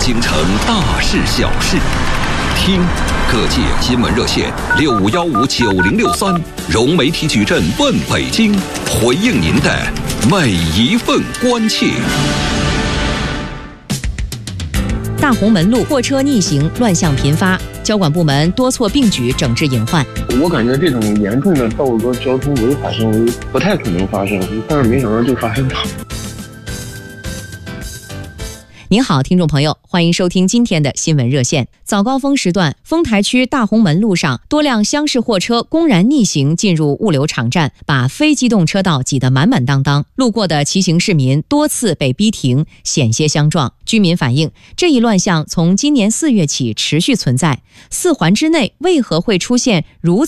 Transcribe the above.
京城大事小事，听各界新闻热线65159063，融媒体矩阵问北京，回应您的每一份关切。 大红门路货车逆行乱象频发，交管部门多措并举整治隐患。 我感觉这种严重的道路交通违法行为不太可能发生，但是没想到就发生了。 您好，听众朋友，欢迎收听今天的新闻热线。早高峰时段，丰台区大红门路上，多辆厢式货车公然逆行进入物流场站，把非机动车道挤得满满当当。路过的骑行市民多次被逼停，险些相撞。居民反映，这一乱象从今年4月起持续存在，4环之内为何会出现如此